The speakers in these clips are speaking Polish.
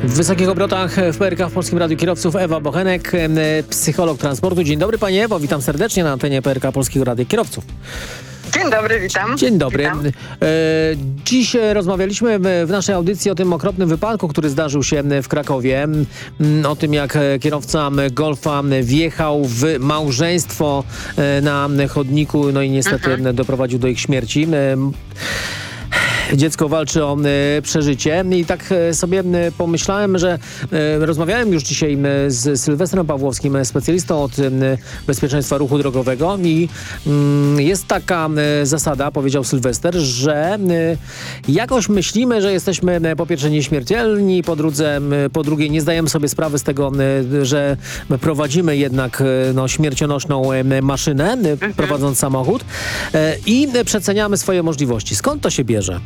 W wysokich obrotach w PRK w Polskim Radiu Kierowców Ewa Bochenek, psycholog transportu. Dzień dobry Pani Ewo, witam serdecznie na antenie PRK Polskiego Radia Kierowców. Dzień dobry, witam. Dzień dobry. Witam. Dziś rozmawialiśmy w naszej audycji o tym okropnym wypadku, który zdarzył się w Krakowie. O tym, jak kierowca Golfa wjechał w małżeństwo na chodniku, no i niestety doprowadził do ich śmierci. Dziecko walczy o przeżycie i tak sobie pomyślałem, że rozmawiałem już dzisiaj z Sylwestrem Pawłowskim, specjalistą od bezpieczeństwa ruchu drogowego i jest taka zasada, powiedział Sylwester, że jakoś myślimy, że jesteśmy po pierwsze nieśmiertelni, po drugie nie zdajemy sobie sprawy z tego, że prowadzimy jednak śmiercionośną maszynę, prowadząc samochód i przeceniamy swoje możliwości. Skąd to się bierze?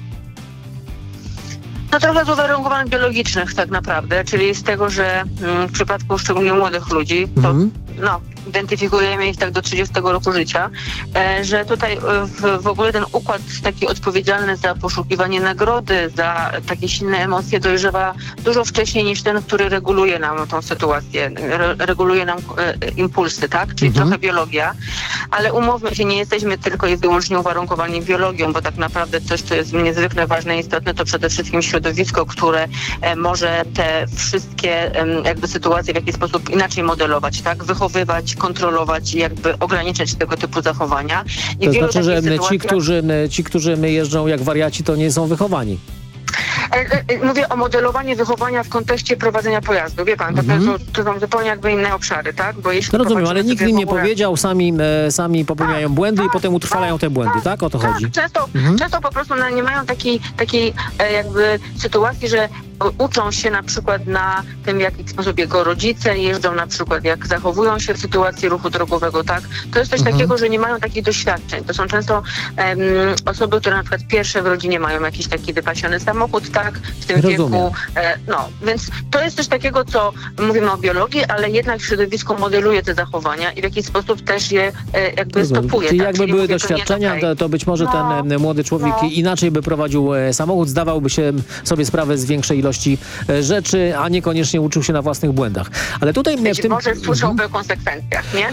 No trochę z uwarunkowań biologicznych tak naprawdę, czyli z tego, że w przypadku szczególnie młodych ludzi, to identyfikujemy ich tak do 30 roku życia, że tutaj w ogóle ten układ taki odpowiedzialny za poszukiwanie nagrody, za takie silne emocje dojrzewa dużo wcześniej niż ten, który reguluje nam tą sytuację, reguluje nam impulsy, tak? Czyli trochę biologia, ale umówmy się, nie jesteśmy tylko i wyłącznie uwarunkowani biologią, bo tak naprawdę coś, co jest niezwykle ważne i istotne, to przede wszystkim środowisko, które może te wszystkie jakby sytuacje w jakiś sposób inaczej modelować, tak? Wychowywać, kontrolować i jakby ograniczać tego typu zachowania. I to znaczy, że ci, którzy jeżdżą jak wariaci, to nie są wychowani. Mówię o modelowaniu wychowania w kontekście prowadzenia pojazdu. Wie pan, to są zupełnie jakby inne obszary, tak? Bo jeśli no rozumiem, ale nikt im nie powiedział, sami popełniają błędy i potem utrwalają te błędy, tak? O to chodzi. Często po prostu nie mają takiej jakby sytuacji, że uczą się na przykład na tym, w jaki sposób jego rodzice jeżdżą, na przykład jak zachowują się w sytuacji ruchu drogowego, tak? To jest coś takiego, że nie mają takich doświadczeń. To są często osoby, które na przykład pierwsze w rodzinie mają jakiś taki wypasiony samochód, tak? W tym wieku. Więc to jest coś takiego, co mówimy o biologii, ale jednak środowisko modeluje te zachowania i w jakiś sposób też je jakby stopuje. Czyli tak? jakby były doświadczenia, to być może ten młody człowiek inaczej by prowadził samochód, zdawałby się sobie sprawę z większej ilości rzeczy, a niekoniecznie uczył się na własnych błędach. Ale tutaj może słyszałby o konsekwencjach, nie?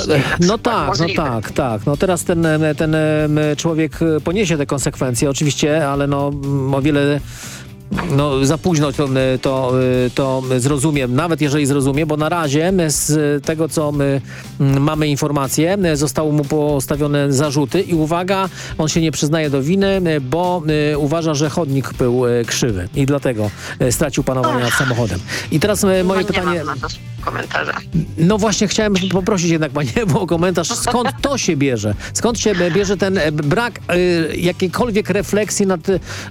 Tak. No teraz ten człowiek poniesie te konsekwencje, oczywiście, ale o wiele za późno to zrozumiem, nawet jeżeli zrozumie, bo na razie z tego, co my mamy informacje, zostały mu postawione zarzuty i uwaga, on się nie przyznaje do winy, bo uważa, że chodnik był krzywy i dlatego stracił panowanie nad samochodem. I teraz moje pytanie... Nie mam na to komentarza. No właśnie chciałem poprosić jednak Panią o komentarz, skąd to się bierze? Skąd się bierze ten brak jakiejkolwiek refleksji nad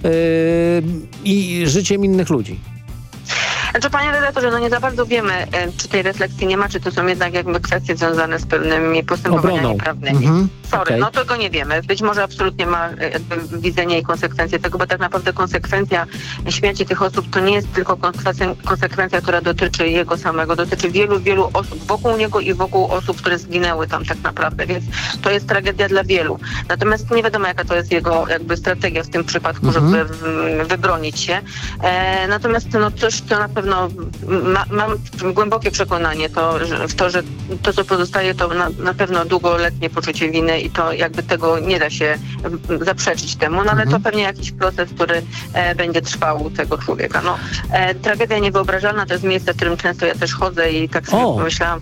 i życiem innych ludzi? Znaczy, panie redaktorze, nie za bardzo wiemy, czy tej refleksji nie ma, czy to są jednak jakby kwestie związane z pewnymi postępowaniami prawnymi. Tego nie wiemy. Być może absolutnie ma jakby widzenie i konsekwencje tego, bo tak naprawdę konsekwencja śmierci tych osób to nie jest tylko konsekwencja, która dotyczy jego samego, dotyczy wielu, wielu osób wokół niego i wokół osób, które zginęły tam tak naprawdę, więc to jest tragedia dla wielu. Natomiast nie wiadomo, jaka to jest jego jakby strategia w tym przypadku, żeby wybronić się. Natomiast coś, co na pewno mam głębokie przekonanie w to, że to, co pozostaje, to na pewno długoletnie poczucie winy i to jakby tego nie da się zaprzeczyć temu, ale to pewnie jakiś proces, który będzie trwał u tego człowieka. Tragedia niewyobrażalna to jest miejsce, w którym często ja też chodzę i tak sobie pomyślałam,